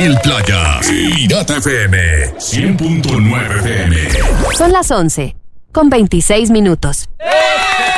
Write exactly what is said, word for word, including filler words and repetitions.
Mil Playa. Pirata F M cien punto nueve F M. Son las once, con veintiséis minutos. ¡Eh!